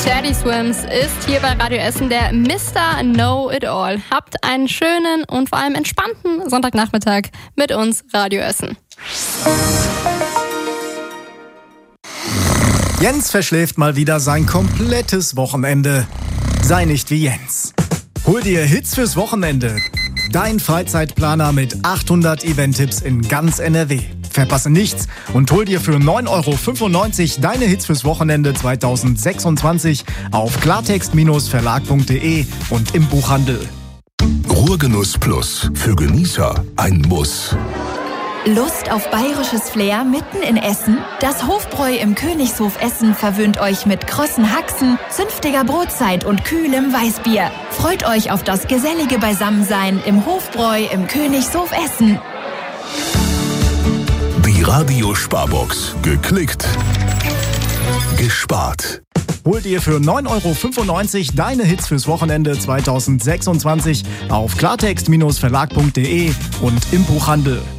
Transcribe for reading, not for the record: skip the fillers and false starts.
Teddy Swims ist hier bei Radio Essen der Mr. Know-It-All. Habt einen schönen und vor allem entspannten Sonntagnachmittag mit uns, Radio Essen. Jens verschläft mal wieder sein komplettes Wochenende. Sei nicht wie Jens. Hol dir Hits fürs Wochenende. Dein Freizeitplaner mit 800 Event-Tipps in ganz NRW. Verpasse nichts und hol dir für 9,95 € deine Hits fürs Wochenende 2026 auf klartext-verlag.de und im Buchhandel. Ruhrgenuss Plus. Für Genießer ein Muss. Lust auf bayerisches Flair mitten in Essen? Das Hofbräu im Königshof Essen verwöhnt euch mit krossen Haxen, zünftiger Brotzeit und kühlem Weißbier. Freut euch auf das gesellige Beisammensein im Hofbräu im Königshof Essen. Die Radio-Sparbox. Geklickt. Gespart. Hol dir für 9,95 € deine Hits fürs Wochenende 2026 auf klartext-verlag.de und im Buchhandel.